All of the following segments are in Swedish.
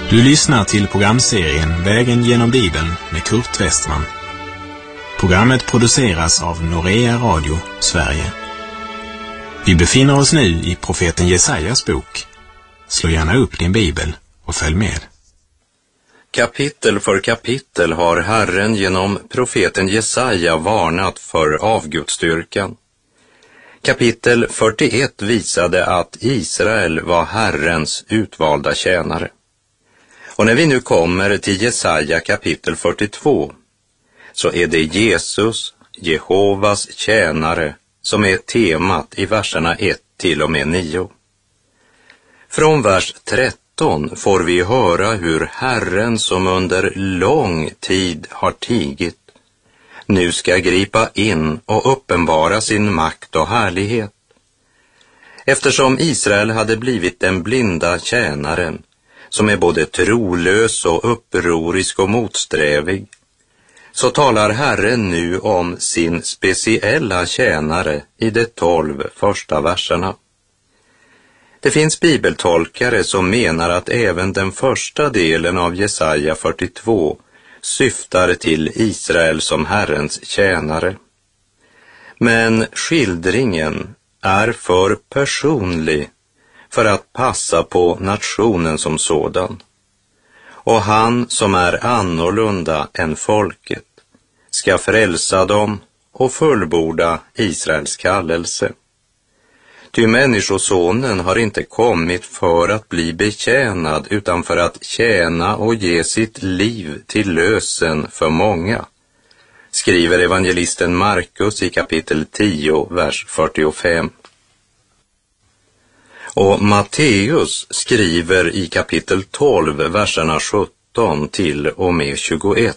Du lyssnar till programserien Vägen genom Bibeln med Kurt Westman. Programmet produceras av Norea Radio, Sverige. Vi befinner oss nu i profeten Jesajas bok. Slå gärna upp din bibel och följ med. Kapitel för kapitel har Herren genom profeten Jesaja varnat för avgudsdyrkan. Kapitel 41 visade att Israel var Herrens utvalda tjänare. Och när vi nu kommer till Jesaja kapitel 42 så är det Jesus, Jehovas tjänare, som är temat i verserna 1 till och med 9. Från vers 13 får vi höra hur Herren, som under lång tid har tigit, nu ska gripa in och uppenbara sin makt och härlighet. Eftersom Israel hade blivit den blinda tjänaren, som är både trolös och upprorisk och motsträvig, så talar Herren nu om sin speciella tjänare i de 12 första verserna. Det finns bibeltolkare som menar att även den första delen av Jesaja 42 syftar till Israel som Herrens tjänare. Men skildringen är för personlig för att passa på nationen som sådan. Och han som är annorlunda än folket ska frälsa dem och fullborda Israels kallelse. Ty människosonen har inte kommit för att bli betjänad utan för att tjäna och ge sitt liv till lösen för många, skriver evangelisten Markus i kapitel 10, vers 45. Och Matteus skriver i kapitel 12, verserna 17 till och med 21.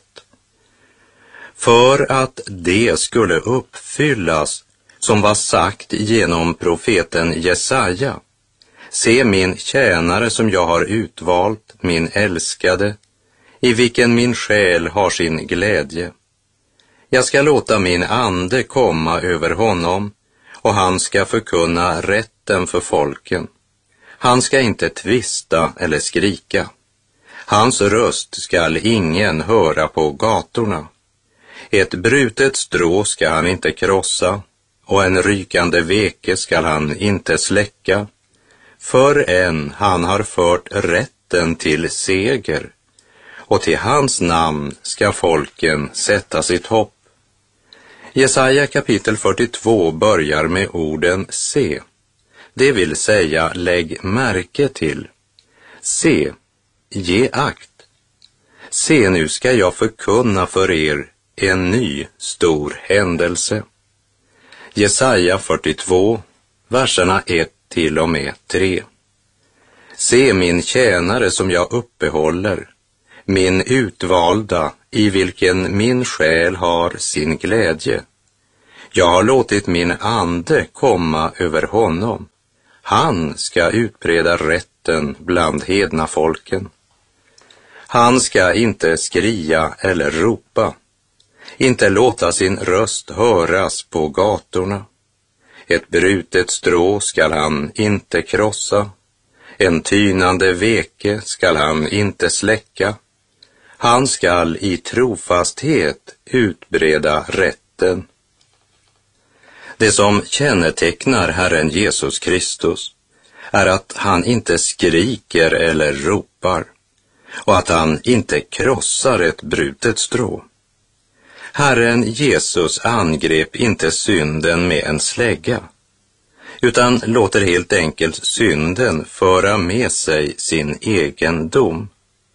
För att det skulle uppfyllas som var sagt genom profeten Jesaja: se min tjänare som jag har utvalt, min älskade, i vilken min själ har sin glädje. Jag ska låta min ande komma över honom, och han ska förkunna rätten för folken. Han ska inte tvista eller skrika. Hans röst skall ingen höra på gatorna. Ett brutet strå ska han inte krossa, och en rykande veke skall han inte släcka, förrän han har fört rätten till seger, och till hans namn ska folken sätta sitt hopp. Jesaja kapitel 42 börjar med orden se, det vill säga lägg märke till. Se, ge akt. Se, nu ska jag förkunna för er en ny stor händelse. Jesaja 42, verserna 1 till och med 3. Se min tjänare som jag uppehåller, min utvalda, i vilken min själ har sin glädje. Jag har låtit min ande komma över honom. Han ska utbreda rätten bland hedna folken. Han ska inte skria eller ropa, inte låta sin röst höras på gatorna. Ett brutet strå skall han inte krossa, en tynande veke skall han inte släcka. Han skall i trofasthet utbreda rätten. Det som kännetecknar Herren Jesus Kristus är att han inte skriker eller ropar, och att han inte krossar ett brutet strå. Herren Jesus angrep inte synden med en slägga, utan låter helt enkelt synden föra med sig sin egen dom.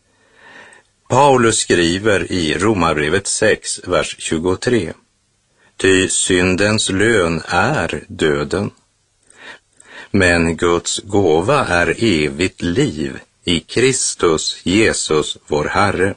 Paulus skriver i Romarbrevet 6, vers 23. Ty syndens lön är döden, men Guds gåva är evigt liv i Kristus Jesus vår Herre.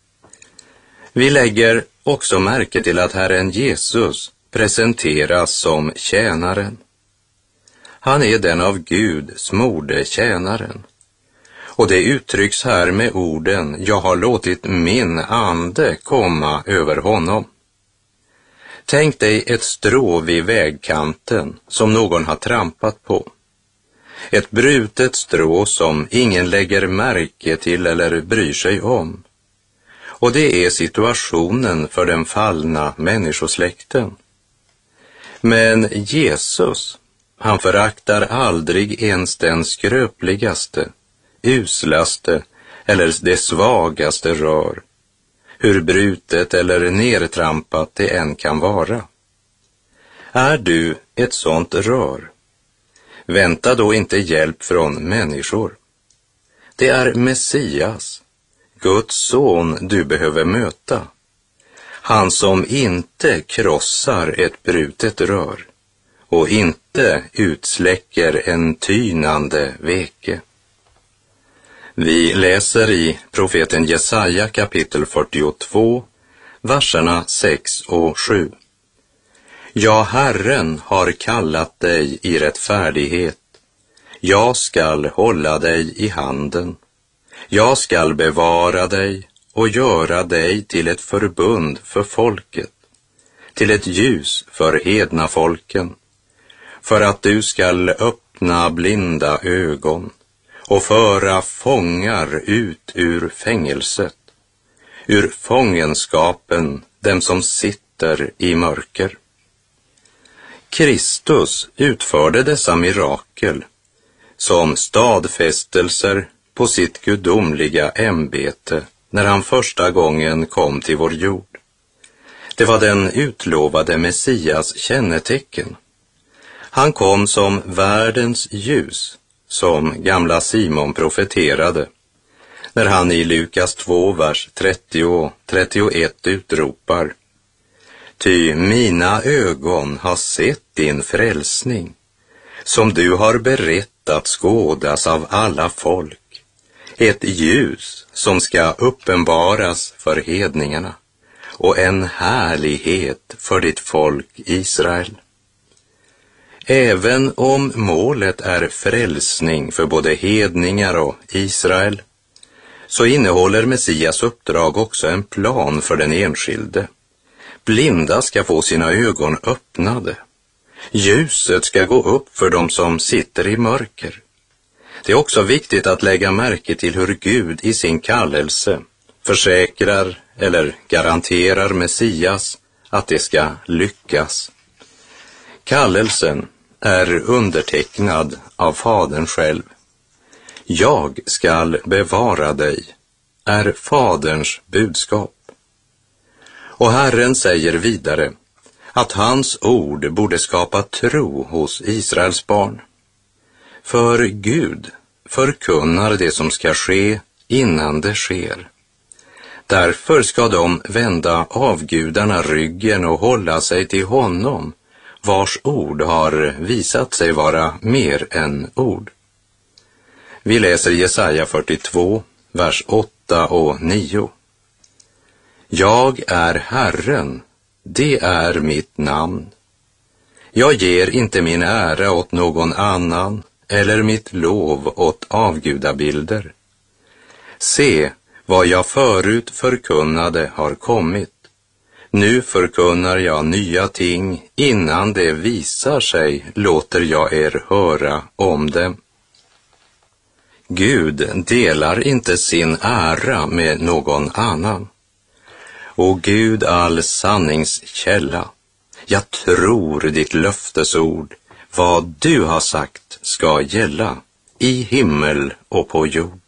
Vi lägger också märke till att Herren Jesus presenteras som tjänaren. Han är den av Gud smorde tjänaren. Och det uttrycks här med orden, jag har låtit min ande komma över honom. Tänk dig ett strå vid vägkanten som någon har trampat på. Ett brutet strå som ingen lägger märke till eller bryr sig om. Och det är situationen för den fallna människosläkten. Men Jesus, han föraktar aldrig ens den skröpligaste, uslaste eller det svagaste rör, hur brutet eller nertrampat det än kan vara. Är du ett sånt rör? Vänta då inte hjälp från människor. Det är Messias, Guds son, du behöver möta. Han som inte krossar ett brutet rör och inte utsläcker en tynande veke. Vi läser i profeten Jesaja kapitel 42, verserna 6 och 7. Ja, Herren har kallat dig i rättfärdighet. Jag skall hålla dig i handen. Jag skall bevara dig och göra dig till ett förbund för folket, till ett ljus för hedna folken, för att du skall öppna blinda ögon och föra fångar ut ur fängelset, ur fångenskapen, dem som sitter i mörker. Kristus utförde dessa mirakel som stadfästelser på sitt gudomliga ämbete när han första gången kom till vår jord. Det var den utlovade Messias kännetecken. Han kom som världens ljus, som gamla Simon profeterade, när han i Lukas 2, vers 30 och 31 utropar: Ty mina ögon har sett din frälsning, som du har berett att skådas av alla folk, ett ljus som ska uppenbaras för hedningarna och en härlighet för ditt folk Israel. Även om målet är frälsning för både hedningar och Israel, så innehåller Messias uppdrag också en plan för den enskilde. Blinda ska få sina ögon öppnade. Ljuset ska gå upp för dem som sitter i mörker. Det är också viktigt att lägga märke till hur Gud i sin kallelse försäkrar eller garanterar Messias att det ska lyckas. Kallelsen är undertecknad av Fadern själv. Jag skall bevara dig, är Faderns budskap. Och Herren säger vidare att hans ord borde skapa tro hos Israels barn. För Gud förkunnar det som ska ske innan det sker. Därför ska de vända avgudarna ryggen och hålla sig till honom, vars ord har visat sig vara mer än ord. Vi läser Jesaja 42, vers 8 och 9. Jag är Herren, det är mitt namn. Jag ger inte min ära åt någon annan eller mitt lov åt avgudabilder. Se, vad jag förut förkunnade har kommit. Nu förkunnar jag nya ting, innan det visar sig låter jag er höra om dem. Gud delar inte sin ära med någon annan. O Gud, all sanningskälla, jag tror ditt löftesord, vad du har sagt ska gälla i himmel och på jord.